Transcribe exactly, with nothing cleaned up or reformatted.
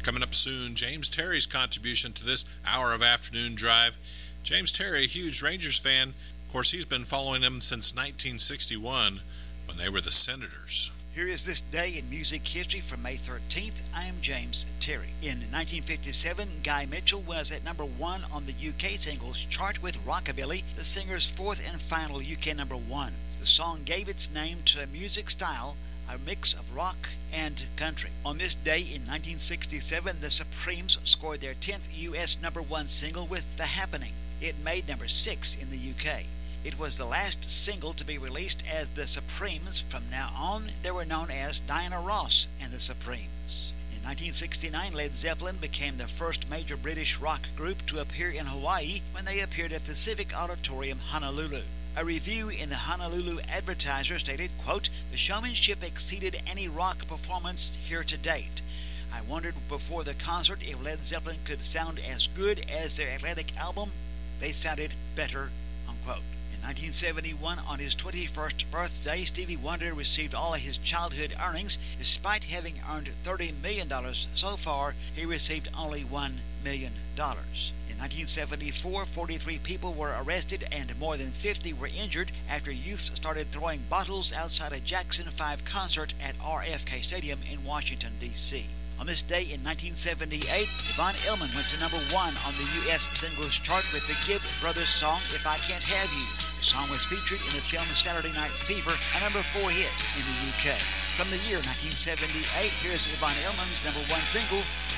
Coming up soon, James Terry's contribution to this hour of Afternoon Drive. James Terry, a huge Rangers fan. Of course, he's been following them since nineteen sixty-one when they were the Senators. Here is this day in music history from May thirteenth. I am James Terry. In nineteen fifty-seven, Guy Mitchell was at number one on the U K singles chart with Rockabilly, the singer's fourth and final U K number one. The song gave its name to a music style, a mix of rock and country. On this day in nineteen sixty-seven, the Supremes scored their tenth U S number one single with The Happening. It made number six in the U K. It was the last single to be released as the Supremes. From now on, they were known as Diana Ross and the Supremes. In nineteen sixty-nine, Led Zeppelin became the first major British rock group to appear in Hawaii when they appeared at the Civic Auditorium, Honolulu. A review in the Honolulu Advertiser stated, quote, "The showmanship exceeded any rock performance here to date. I wondered before the concert if Led Zeppelin could sound as good as their Atlantic album. They sounded better," unquote. In nineteen seventy-one, on his twenty-first birthday, Stevie Wonder received all of his childhood earnings. Despite having earned thirty million dollars so far, he received only one million dollars. In nineteen seventy-four, forty-three people were arrested and more than fifty were injured after youths started throwing bottles outside a Jackson five concert at R F K Stadium in Washington, D C On this day in nineteen seventy-eight, Yvonne Elliman went to number one on the U S singles chart with the Gibb Brothers song, If I Can't Have You. The song was featured in the film Saturday Night Fever, a number four hit in the U K. From the year nineteen seventy-eight, here's Yvonne Elliman's number one single,